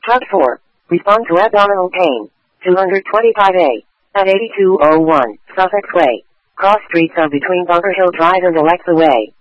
Truck 4. Respond to abdominal pain. 225A. At 8201, Sussex Way. Cross streets of between Bunker Hill Drive and Alexa Way.